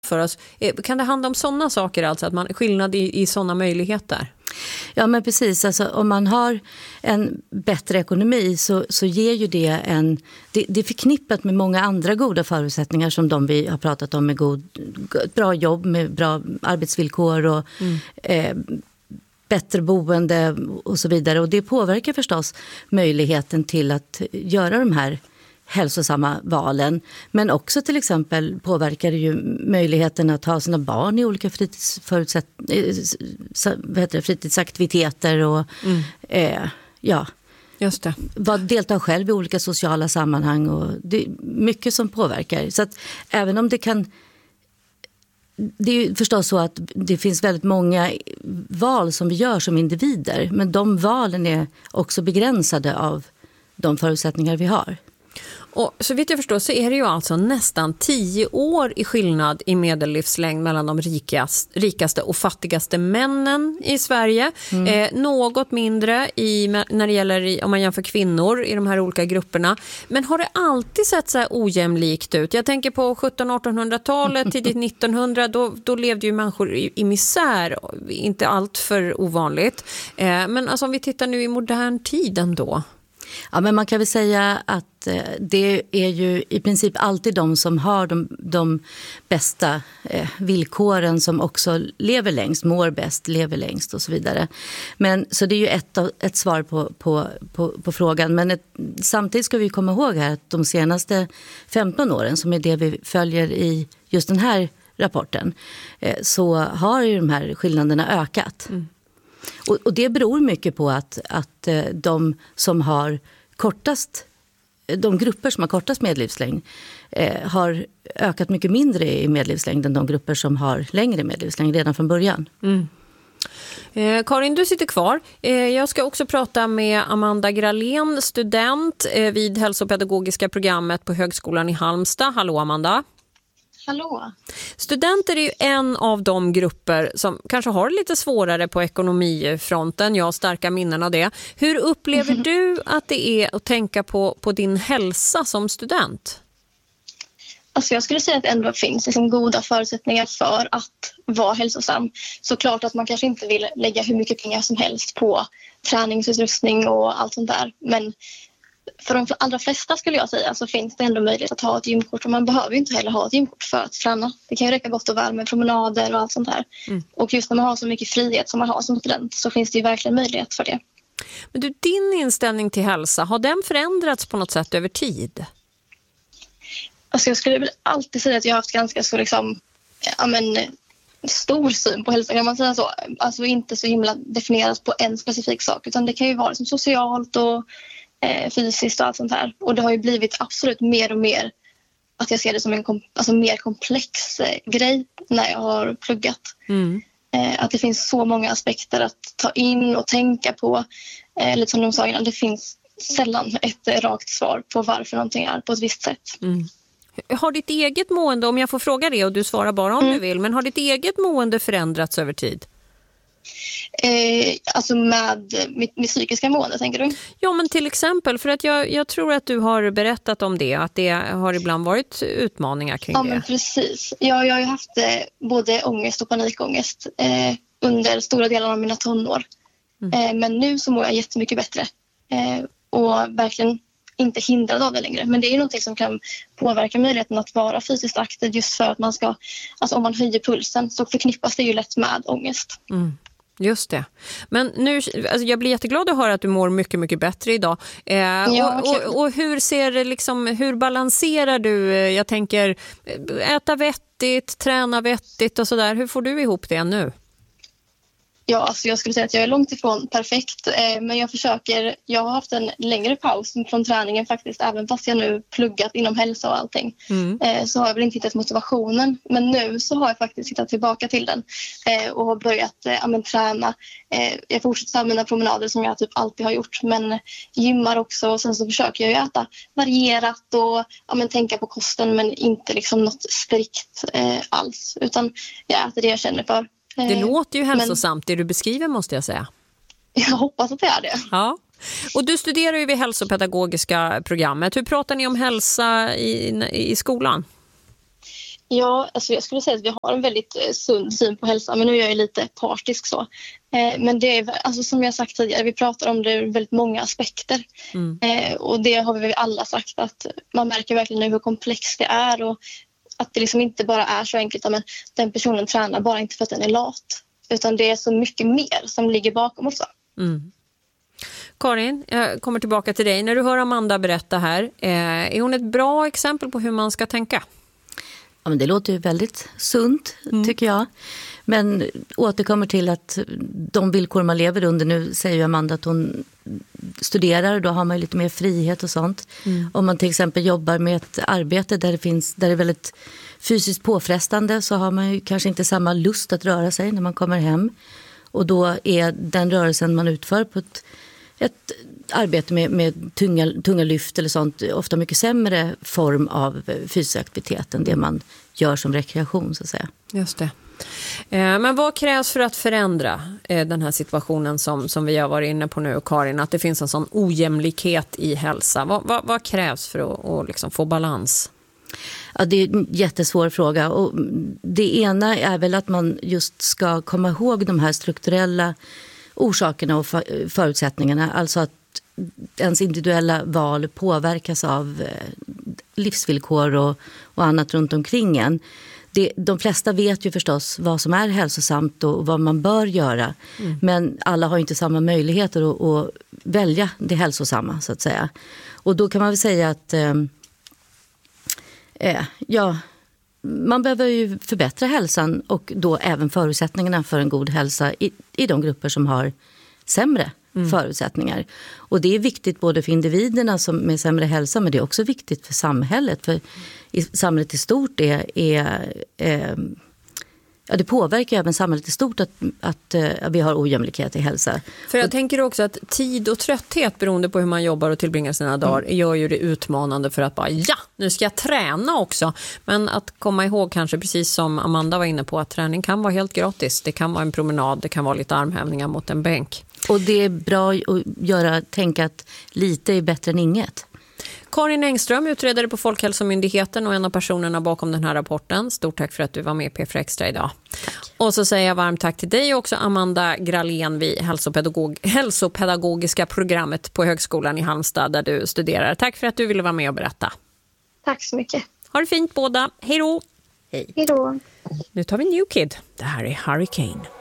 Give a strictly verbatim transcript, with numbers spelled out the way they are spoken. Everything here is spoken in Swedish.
för oss. Kan det handla om sådana saker, alltså att man skillnad i, i sådana möjligheter? Ja, men precis. Alltså, om man har en bättre ekonomi så, så ger ju det en... Det, det är förknippat med många andra goda förutsättningar som de vi har pratat om, med god, bra jobb, med bra arbetsvillkor och mm. eh, bättre boende och så vidare. Och det påverkar förstås möjligheten till att göra de här hälsosamma valen. Men också till exempel påverkar det ju möjligheten att ha sina barn i olika fritidsaktiviteter och mm. eh, ja, just det. Delta själv i olika sociala sammanhang. Och det är mycket som påverkar. Så att även om det kan... Det är ju förstås så att det finns väldigt många val som vi gör som individer. Men de valen är också begränsade av de förutsättningar vi har. Och så vitt jag förstår så är det ju alltså nästan tio år i skillnad i medellivslängd mellan de rikast, rikaste och fattigaste männen i Sverige. Mm. Eh, något mindre i, när det gäller om man jämför kvinnor i de här olika grupperna. Men har det alltid sett så här ojämlikt ut? Jag tänker på sjuttonhundra-artonhundratalet, tidigt nittonhundra, då, då levde ju människor i, i misär, inte allt för ovanligt. Eh, men alltså om vi tittar nu i modern tid ändå. Ja, men man kan väl säga att det är ju i princip alltid de som har de, de bästa eh, villkoren som också lever längst, mår bäst, lever längst och så vidare. Men, så det är ju ett, ett svar på, på, på, på frågan. Men ett, samtidigt ska vi komma ihåg här att de senaste femton åren, som är det vi följer i just den här rapporten, eh, så har ju de här skillnaderna ökat. Mm. Och, och det beror mycket på att, att de som har kortast, de grupper som har kortast medellivslängd eh, har ökat mycket mindre i medellivslängd än de grupper som har längre medellivslängd redan från början. Mm. Eh, Karin, du sitter kvar. Eh, jag ska också prata med Amanda Gralén, student eh, vid hälsopedagogiska programmet på Högskolan i Halmstad. Hallå Amanda. Hallå. Studenter är ju en av de grupper som kanske har lite svårare på ekonomifronten. Jag har starka minnen av det. Hur upplever mm. du att det är att tänka på, på din hälsa som student? Alltså jag skulle säga att det ändå finns liksom goda förutsättningar för att vara hälsosam. Såklart att man kanske inte vill lägga hur mycket pengar som helst på träningsutrustning och allt sånt där. Men för de allra flesta skulle jag säga så finns det ändå möjlighet att ha ett gymkort, och man behöver ju inte heller ha ett gymkort för att träna. Det kan ju räcka gott och väl med promenader och allt sånt här. Mm. Och just när man har så mycket frihet som man har som student så finns det ju verkligen möjlighet för det. Men du, din inställning till hälsa, har den förändrats på något sätt över tid? Alltså jag skulle väl alltid säga att jag har haft ganska så liksom, ja men, stor syn på hälsa, kan man säga så. Alltså inte så himla definieras på en specifik sak, utan det kan ju vara som socialt och eh, fysiskt och allt sånt här. Och det har ju blivit absolut mer och mer att jag ser det som en kom- alltså mer komplex eh, grej när jag har pluggat. Mm. Eh, att det finns så många aspekter att ta in och tänka på. Eh, lite som de sa innan, det finns sällan ett eh, rakt svar på varför någonting är på ett visst sätt. Mm. Har ditt eget mående, om jag får fråga det och du svarar bara om mm. du vill, men har ditt eget mående förändrats över tid? Eh, alltså med mitt, mitt psykiska mående, tänker du? Ja, men till exempel, för att jag, jag tror att du har berättat om det, att det har ibland varit utmaningar kring ja, det. Ja, men precis. Jag, jag har ju haft eh, både ångest och panikångest eh, under stora delar av mina tonår. Mm. Eh, men nu så mår jag jättemycket bättre eh, och verkligen inte hindrad av det längre. Men det är ju något som kan påverka möjligheten att vara fysiskt aktiv, just för att man ska, alltså om man höjer pulsen så förknippas det ju lätt med ångest. Mm. Just det. Men nu, alltså jag blir jätteglad att höra att du mår mycket, mycket bättre idag. Eh, ja, och, och, och hur ser det liksom, hur balanserar du, jag tänker, äta vettigt, träna vettigt och sådär. Hur får du ihop det nu? Ja, alltså jag skulle säga att jag är långt ifrån perfekt, eh, men jag försöker, jag har haft en längre paus från träningen faktiskt, även fast jag nu pluggat inom hälsa och allting. Mm. Eh, så har jag väl inte hittat motivationen, men nu så har jag faktiskt hittat tillbaka till den eh, och har börjat eh, amen, träna. Eh, jag fortsätter med mina promenader som jag typ alltid har gjort, men gymmar också, och sen så försöker jag ju äta varierat och amen, tänka på kosten, men inte liksom något strikt eh, alls, utan jag äter det jag känner för. Det låter ju hälsosamt, men det du beskriver, måste jag säga. Jag hoppas att det är det. Ja. Och du studerar ju vid hälsopedagogiska programmet. Hur pratar ni om hälsa i, i skolan? Ja, alltså jag skulle säga att vi har en väldigt eh, sund syn på hälsa, men nu är jag ju lite partisk så. Eh, men det är, alltså som jag sagt tidigare, vi pratar om det ur väldigt många aspekter. Mm. Eh, och det har vi väl alla sagt, att man märker verkligen nu hur komplext det är och att det liksom inte bara är så enkelt att den personen tränar bara inte för att den är lat, utan det är så mycket mer som ligger bakom också. Mm. Karin, jag kommer tillbaka till dig. När du hör Amanda berätta här, eh, är hon ett bra exempel på hur man ska tänka? Ja, men det låter ju väldigt sunt, mm. tycker jag. Men återkommer till att de villkor man lever under, nu säger ju Amanda att hon studerar, då har man ju lite mer frihet och sånt. Mm. Om man till exempel jobbar med ett arbete där det, finns, där det är väldigt fysiskt påfrestande, så har man ju kanske inte samma lust att röra sig när man kommer hem. Och då är den rörelsen man utför på ett, ett arbete med, med tunga, tunga lyft eller sånt ofta mycket sämre form av fysisk aktivitet än det man gör som rekreation, så att säga. Just det. Men vad krävs för att förändra den här situationen som, som vi har varit inne på nu, Karin, att det finns en sån ojämlikhet i hälsa? Vad, vad, vad krävs för att, att liksom få balans? Ja, det är en jättesvår fråga. Och det ena är väl att man just ska komma ihåg de här strukturella orsakerna och förutsättningarna. Alltså att ens individuella val påverkas av livsvillkor och, och annat runt omkring en. Det, de flesta vet ju förstås vad som är hälsosamt och vad man bör göra. Mm. Men alla har inte samma möjligheter att, att välja det hälsosamma, så att säga. Och då kan man väl säga att eh, eh, ja, man behöver ju förbättra hälsan och då även förutsättningarna för en god hälsa i, i de grupper som har sämre mm. förutsättningar. Och det är viktigt både för individerna som med sämre hälsa, men det är också viktigt för samhället. För i samhället i stort är, är eh, ja, det påverkar även samhället i stort att, att, att vi har ojämlikhet i hälsa. För jag och, tänker också att tid och trötthet beroende på hur man jobbar och tillbringar sina dagar mm. gör ju det utmanande för att bara, ja, nu ska jag träna också. Men att komma ihåg kanske, precis som Amanda var inne på, att träning kan vara helt gratis. Det kan vara en promenad, det kan vara lite armhävningar mot en bänk. Och det är bra att göra, tänka att lite är bättre än inget. Karin Engström, utredare på Folkhälsomyndigheten och en av personerna bakom den här rapporten. Stort tack för att du var med i P F Extra idag. Tack. Och så säger jag varmt tack till dig också, Amanda Gralén vid hälsopedagog, hälsopedagogiska programmet på Högskolan i Halmstad där du studerar. Tack för att du ville vara med och berätta. Tack så mycket. Ha det fint båda. Hej då. Hej. Hej då. Nu tar vi New Kid. Det här är Hurricane.